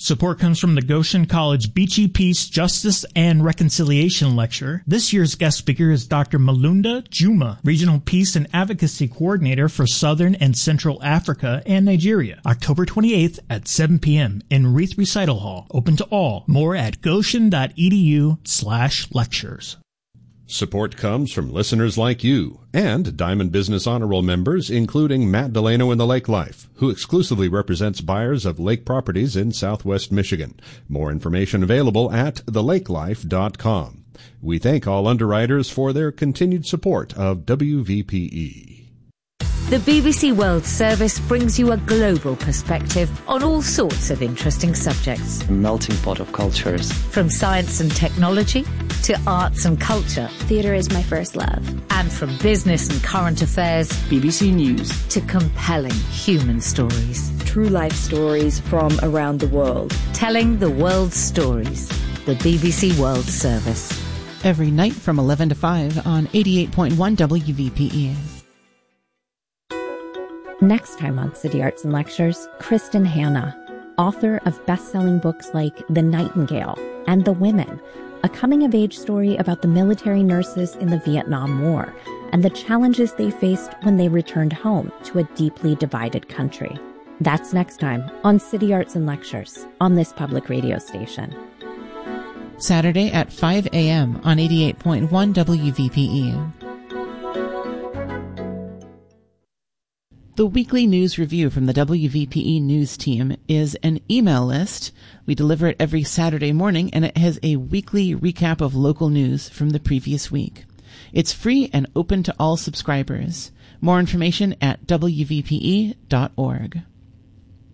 Support comes from the Goshen College Beachy Peace, Justice, and Reconciliation Lecture. This year's guest speaker is Dr. Malunda Juma, Regional Peace and Advocacy Coordinator for Southern and Central Africa and Nigeria. October 28th at 7 p.m. in Reith Recital Hall. Open to all. More at goshen.edu/lectures. Support comes from listeners like you and Diamond Business Honor Roll members, including Matt Delano in the Lake Life, who exclusively represents buyers of lake properties in Southwest Michigan. More information available at thelakelife.com. We thank all underwriters for their continued support of WVPE. The BBC World Service brings you a global perspective on all sorts of interesting subjects. A melting pot of cultures. From science and technology to arts and culture. Theatre is my first love. And from business and current affairs. BBC News. To compelling human stories. True life stories from around the world. Telling the world's stories. The BBC World Service. Every night from 11 to 5 on 88.1 WVPE. Next time on City Arts and Lectures, Kristen Hanna, author of best-selling books like The Nightingale and The Women, a coming-of-age story about the military nurses in the Vietnam War and the challenges they faced when they returned home to a deeply divided country. That's next time on City Arts and Lectures on this public radio station. Saturday at 5 a.m. on 88.1 WVPE. The weekly news review from the WVPE news team is an email list. We deliver it every Saturday morning, and it has a weekly recap of local news from the previous week. It's free and open to all subscribers. More information at wvpe.org.